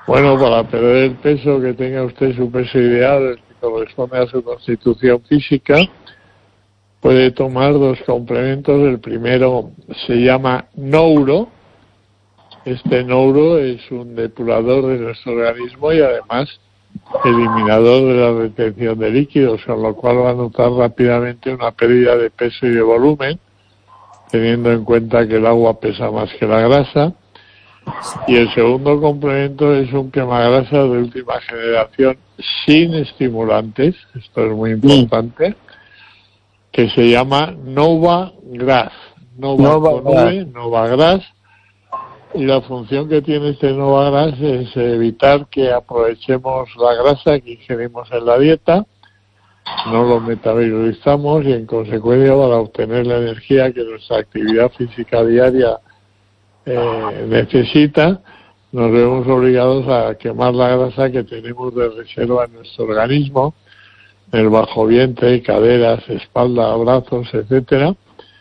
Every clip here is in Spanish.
Bueno, para perder el peso, que tenga usted su peso ideal, el que corresponde a su constitución física, puede tomar 2 complementos. El primero se llama Nouro. Este Nouro es un depurador de nuestro organismo y además eliminador de la retención de líquidos, con lo cual va a notar rápidamente una pérdida de peso y de volumen, teniendo en cuenta que el agua pesa más que la grasa. Y el segundo complemento es un quemagrasa de última generación sin estimulantes, esto es muy importante, que se llama Nova Grass. Nova Grass. Y la función que tiene este Nova Grass es evitar que aprovechemos la grasa que ingerimos en la dieta, no lo metabolizamos y en consecuencia para obtener la energía que nuestra actividad física diaria necesita, nos vemos obligados a quemar la grasa que tenemos de reserva en nuestro organismo, en el bajo vientre, caderas, espalda, brazos, etcétera.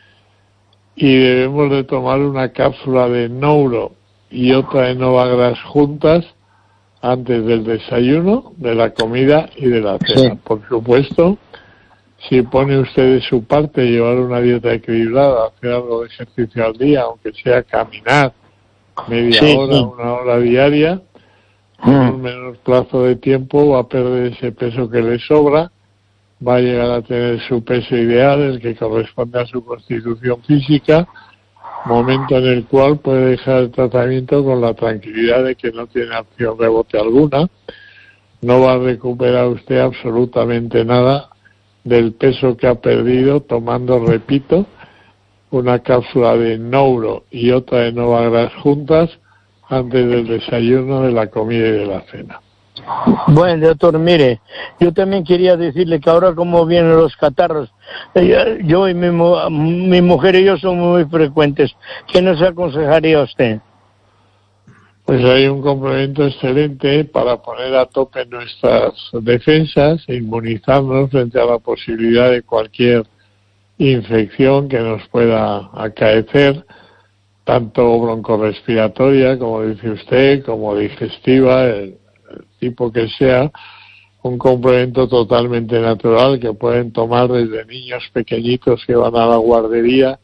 Y debemos de tomar una cápsula de Nouro y otra de Nova Grass juntas antes del desayuno, de la comida y de la cena. Sí. Por supuesto, si pone usted de su parte llevar una dieta equilibrada, hacer algo de ejercicio al día, aunque sea caminar media hora, 1 hora diaria, en un menor plazo de tiempo va a perder ese peso que le sobra, va a llegar a tener su peso ideal, el que corresponde a su constitución física, momento en el cual puede dejar el tratamiento con la tranquilidad de que no tiene acción rebote alguna, no va a recuperar usted absolutamente nada del peso que ha perdido tomando, repito, una cápsula de Nouro y otra de Nova Grass juntas antes del desayuno, de la comida y de la cena. Bueno, doctor, mire, yo también quería decirle que ahora como vienen los catarros, yo y mi mujer y yo somos muy frecuentes. ¿Qué nos aconsejaría usted? Pues hay un complemento excelente para poner a tope nuestras defensas e inmunizarnos frente a la posibilidad de cualquier infección que nos pueda acaecer, tanto broncorrespiratoria, como dice usted, como digestiva, el tipo que sea, un complemento totalmente natural que pueden tomar desde niños pequeñitos que van a la guardería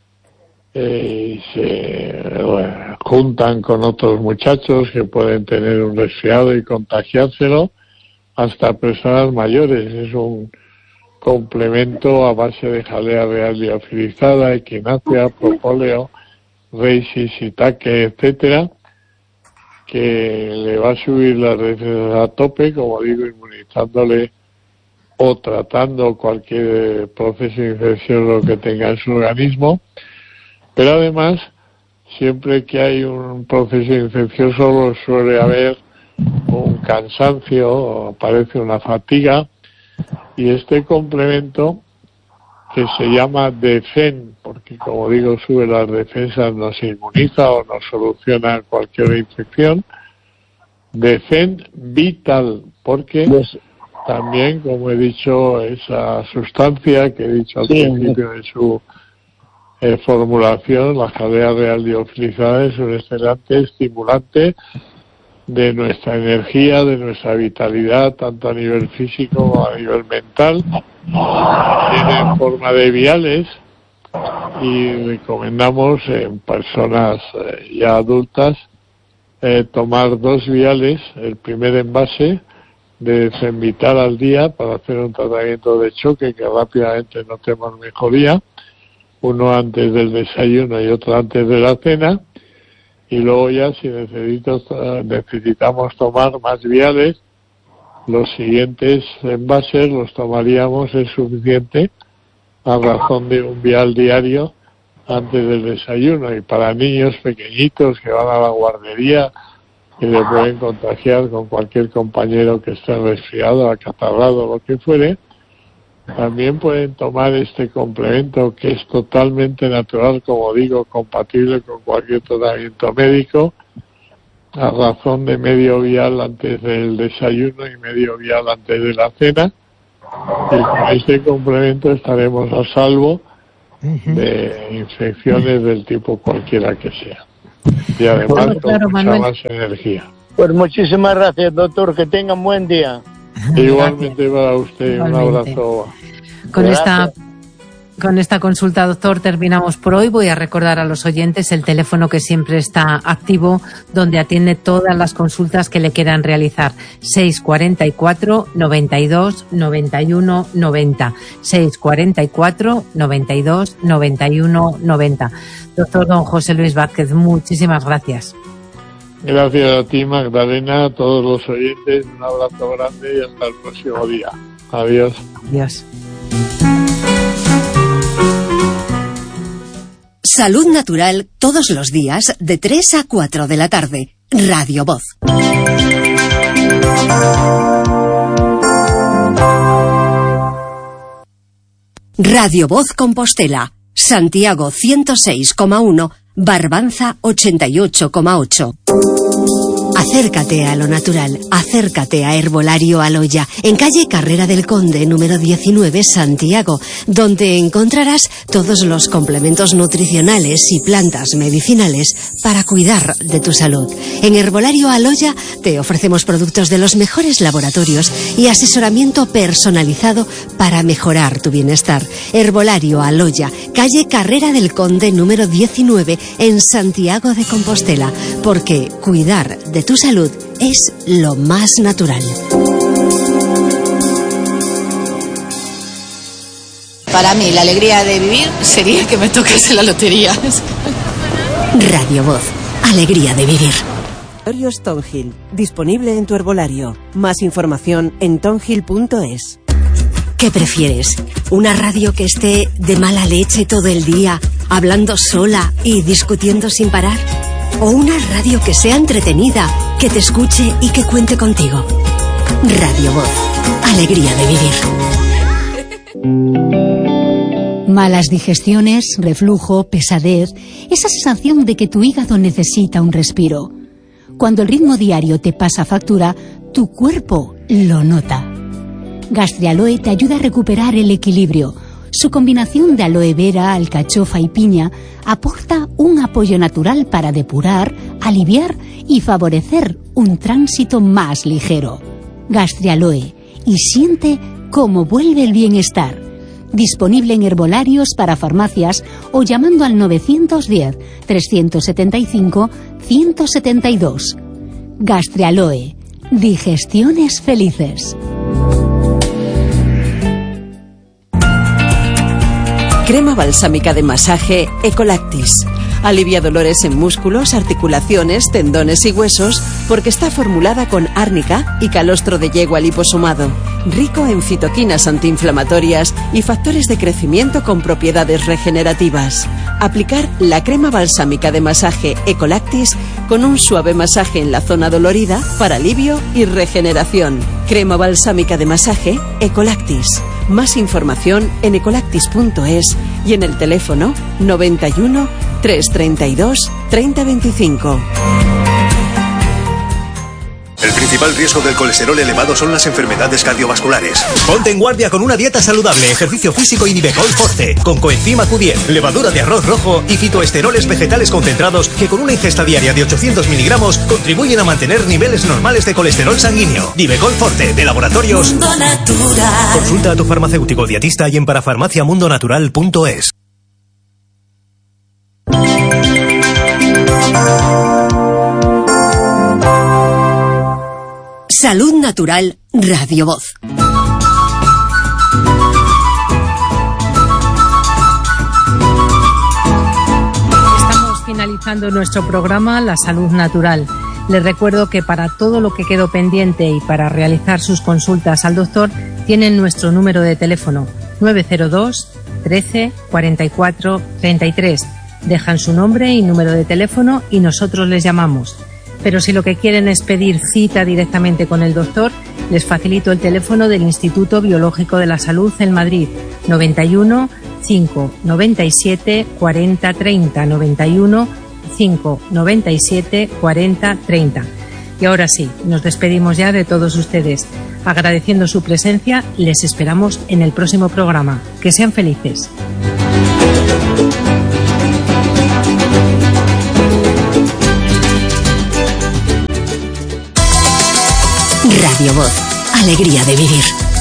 y se juntan con otros muchachos que pueden tener un resfriado y contagiárselo, hasta personas mayores. Es un complemento a base de jalea real liofilizada, equinacia, propóleo, reishi, shiitake, etcétera, que le va a subir las defensas a tope, como digo, inmunizándole o tratando cualquier proceso de infección que tenga en su organismo. Pero además, siempre que hay un proceso infeccioso suele haber un cansancio, o aparece una fatiga, y este complemento, que se llama Defen, porque como digo sube las defensas, nos inmuniza o nos soluciona cualquier infección, Defen Vital, porque también, como he dicho, esa sustancia que he dicho al principio de su formulación, la jalea real liofilizada, es un excelente estimulante de nuestra energía, de nuestra vitalidad, tanto a nivel físico como a nivel mental. Viene en forma de viales y recomendamos en personas ya adultas tomar 2 viales, el primer envase de Zenvital al día para hacer un tratamiento de choque que rápidamente notemos mejoría, uno antes del desayuno y otro antes de la cena. Y luego ya si necesitamos tomar más viales, los siguientes envases los tomaríamos, es suficiente, a razón de 1 vial diario antes del desayuno. Y para niños pequeñitos que van a la guardería, que le pueden contagiar con cualquier compañero que esté resfriado, acatarrado, lo que fuere, también pueden tomar este complemento que es totalmente natural, como digo, compatible con cualquier tratamiento médico, a razón de medio vial antes del desayuno y medio vial antes de la cena. Y con este complemento estaremos a salvo de infecciones del tipo cualquiera que sea. Y además con mucha más energía. Pues muchísimas gracias, doctor, que tengan buen día. Igualmente para usted, Igualmente. un abrazo. Con esta consulta, doctor, terminamos por hoy. Voy a recordar a los oyentes el teléfono que siempre está activo, donde atiende todas las consultas que le quieran realizar. 644 92 91 90. 644 92 91 90. Doctor don José Luis Vázquez, muchísimas gracias. Gracias a ti, Magdalena, a todos los oyentes. Un abrazo grande y hasta el próximo día. Adiós. Adiós. Salud Natural todos los días de 3 a 4 de la tarde. Radio Voz. Radio Voz Compostela. Santiago 106,1. Barbanza 88,8. Acércate a lo natural, acércate a Herbolario Aloya, en calle Carrera del Conde, número 19, Santiago, donde encontrarás todos los complementos nutricionales y plantas medicinales para cuidar de tu salud. En Herbolario Aloya te ofrecemos productos de los mejores laboratorios y asesoramiento personalizado para mejorar tu bienestar. Herbolario Aloya, calle Carrera del Conde, número 19, en Santiago de Compostela, porque cuidar de tu salud es lo más natural. Para mí, la alegría de vivir sería que me tocase la lotería. Radio Voz, alegría de vivir. Laboratorio Stonehill, disponible en tu herbolario. Más información en tonhill.es. ¿Qué prefieres? ¿Una radio que esté de mala leche todo el día, hablando sola y discutiendo sin parar? ¿O una radio que sea entretenida, que te escuche y que cuente contigo? Radio Voz, alegría de vivir. Malas digestiones, reflujo, pesadez, esa sensación de que tu hígado necesita un respiro. Cuando el ritmo diario te pasa factura, tu cuerpo lo nota. Gastrialoe te ayuda a recuperar el equilibrio. Su combinación de aloe vera, alcachofa y piña aporta un apoyo natural para depurar, aliviar y favorecer un tránsito más ligero. Gastrialoe, y siente cómo vuelve el bienestar. Disponible en herbolarios para farmacias o llamando al 910-375-172. Gastrialoe, digestiones felices. Crema balsámica de masaje Ecolactis. Alivia dolores en músculos, articulaciones, tendones y huesos porque está formulada con árnica y calostro de yegua liposomado. Rico en fitoquinas antiinflamatorias y factores de crecimiento con propiedades regenerativas. Aplicar la crema balsámica de masaje Ecolactis con un suave masaje en la zona dolorida para alivio y regeneración. Crema balsámica de masaje Ecolactis. Más información en ecolactis.es y en el teléfono 91 332 3025. El principal riesgo del colesterol elevado son las enfermedades cardiovasculares. Ponte en guardia con una dieta saludable, ejercicio físico y Nivecol Forte, con coenzima Q10, levadura de arroz rojo y fitoesteroles vegetales concentrados que con una ingesta diaria de 800 miligramos contribuyen a mantener niveles normales de colesterol sanguíneo. Nivecol Forte, de Laboratorios Mundo Natural. Consulta a tu farmacéutico dietista y en parafarmaciamundonatural.es. Salud Natural, Radio Voz. Estamos finalizando nuestro programa La Salud Natural. Les recuerdo que para todo lo que quedó pendiente y para realizar sus consultas al doctor, tienen nuestro número de teléfono 902 13 44 33. Dejan su nombre y número de teléfono y nosotros les llamamos. Pero si lo que quieren es pedir cita directamente con el doctor, les facilito el teléfono del Instituto Biológico de la Salud en Madrid, 91 5 97 40 30, 91 5 97 40 30. Y ahora sí, nos despedimos ya de todos ustedes. Agradeciendo su presencia, les esperamos en el próximo programa. Que sean felices. Radio Voz. Alegría de vivir.